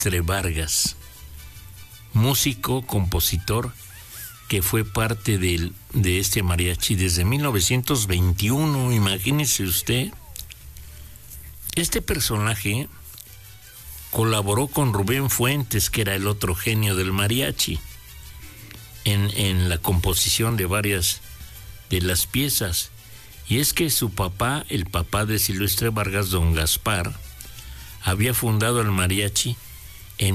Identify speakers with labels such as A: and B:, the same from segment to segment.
A: Vargas, músico, compositor, que fue parte de este mariachi desde 1921, imagínese usted. Este personaje colaboró con Rubén Fuentes, que era el otro genio del mariachi, en la composición de varias de las piezas. Y es que su papá, el papá de Silvestre Vargas, don Gaspar, había fundado el mariachi en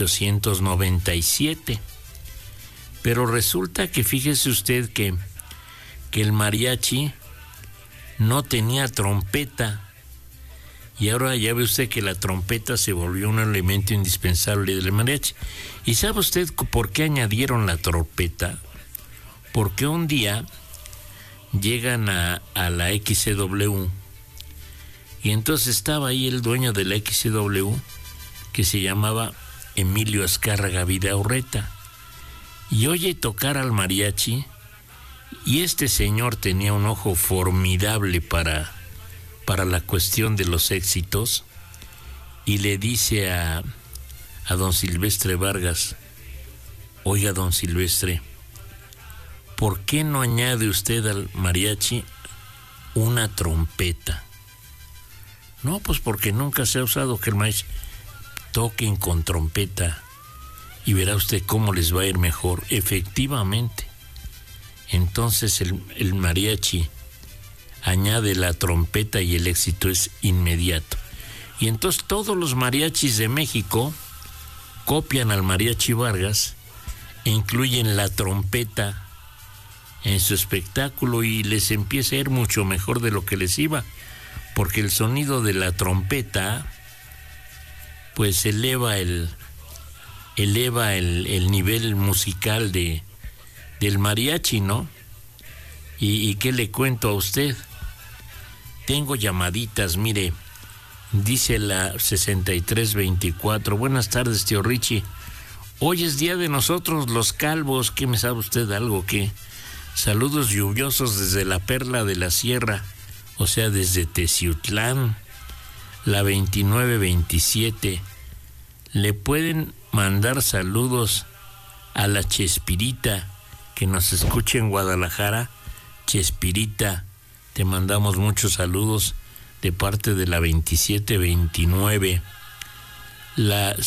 A: 1897. Pero resulta que fíjese usted que el mariachi no tenía trompeta. Y ahora ya ve usted que la trompeta se volvió un elemento indispensable del mariachi. ¿Y sabe usted por qué añadieron la trompeta? Porque un día llegan a la XCW y entonces estaba ahí el dueño de la XCW, que se llamaba Emilio Azcárraga Vidaurreta, y oye tocar al mariachi, y este señor tenía un ojo formidable para la cuestión de los éxitos, y le dice a don Silvestre Vargas: oiga, don Silvestre, ¿por qué no añade usted al mariachi una trompeta? No, pues porque nunca se ha usado que el mariachi toquen con trompeta y verá usted cómo les va a ir mejor. Efectivamente, entonces el mariachi añade la trompeta y el éxito es inmediato. Y entonces todos los mariachis de México copian al mariachi Vargas e incluyen la trompeta en su espectáculo, y les empieza a ir mucho mejor de lo que les iba, porque el sonido de la trompeta pues eleva el nivel musical del mariachi, ¿no? ¿Y qué le cuento a usted? Tengo llamaditas, mire, dice la 6324. Buenas tardes, tío Richie. Hoy es día de nosotros los calvos. ¿Qué me sabe usted algo? ¿Qué? Saludos lluviosos desde la Perla de la Sierra, o sea, desde Teciutlán, la 2927. Le pueden mandar saludos a la Chespirita, que nos escucha en Guadalajara. Chespirita, te mandamos muchos saludos de parte de la 2729. La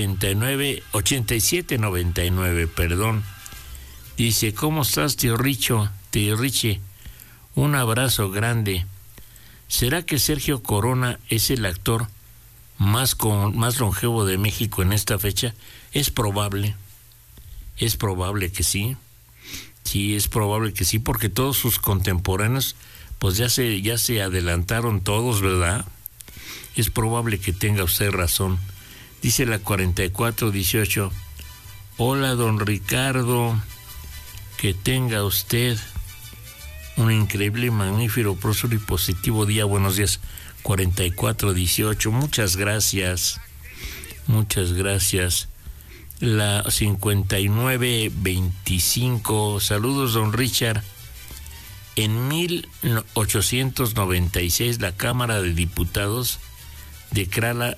A: 8799, perdón. Dice: ¿cómo estás, tío Richo? Tío Richie, un abrazo grande. ¿Será que Sergio Corona es el actor más longevo de México en esta fecha? Es probable que sí. Sí, es probable que sí, porque todos sus contemporáneos pues ya se adelantaron todos, ¿verdad? Es probable que tenga usted razón. Dice la 4418. Hola, don Ricardo. Que tenga usted un increíble, magnífico, próspero y positivo día. Buenos días. 4418. Muchas gracias. Muchas gracias. La 5925. Saludos, don Richard. En 1896 la Cámara de Diputados declara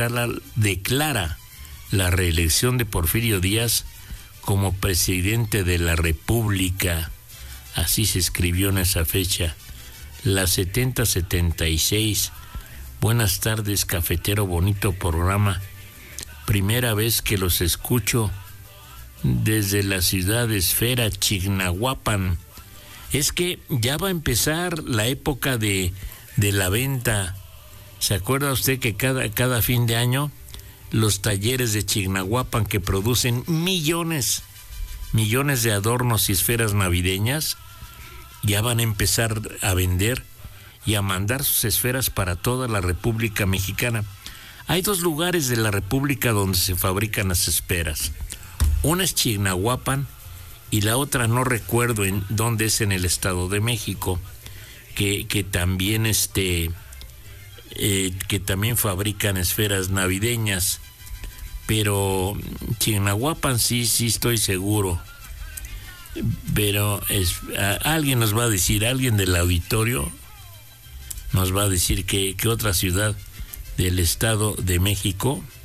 A: la reelección de Porfirio Díaz como presidente de la República. Así se escribió en esa fecha. La 7076. Buenas tardes, cafetero, bonito programa. Primera vez que los escucho desde la ciudad de Esfera, Chignahuapan. Es que ya va a empezar la época de la venta. ¿Se acuerda usted que cada fin de año los talleres de Chignahuapan, que producen millones de adornos y esferas navideñas, ya van a empezar a vender y a mandar sus esferas para toda la República Mexicana? Hay dos lugares de la República donde se fabrican las esferas. Una es Chignahuapan y la otra no recuerdo en dónde es, en el Estado de México, que también que también fabrican esferas navideñas. Pero Chignahuapan sí estoy seguro. Pero alguien nos va a decir, alguien del auditorio nos va a decir que otra ciudad del Estado de México